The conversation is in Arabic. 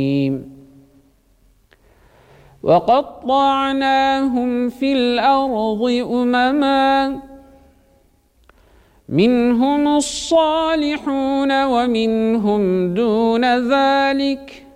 وقطعناهم في الأرض أمما منهم الصالحون ومنهم دون ذلك